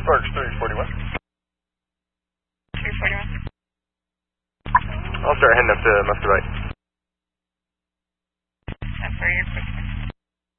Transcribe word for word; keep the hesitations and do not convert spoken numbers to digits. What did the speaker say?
Sparks three forty-one. three forty-one. I'll start heading up to Muscovite. That's where you're